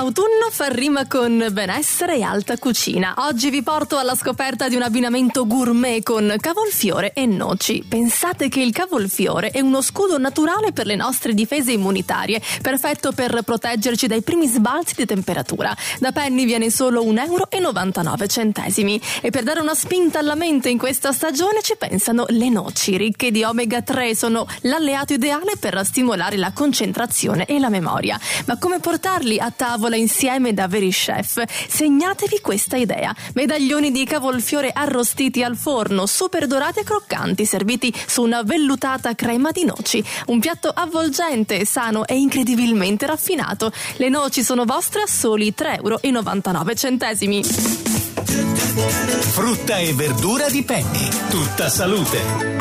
Autunno fa rima con benessere e alta cucina. Oggi vi porto alla scoperta di un abbinamento gourmet con cavolfiore e noci. Pensate che il cavolfiore è uno scudo naturale per le nostre difese immunitarie, perfetto per proteggerci dai primi sbalzi di temperatura. Da Penny viene solo 1,99 €. E per dare una spinta alla mente in questa stagione ci pensano le noci, ricche di omega 3, sono l'alleato ideale per stimolare la concentrazione e la memoria. Ma come portarli a tavola insieme da veri chef? Segnatevi questa idea: medaglioni di cavolfiore arrostiti al forno, super dorati e croccanti, serviti su una vellutata crema di noci. Un piatto avvolgente, sano e incredibilmente raffinato. Le noci sono vostre a soli 3,99 €. Frutta e verdura di Penny, tutta salute.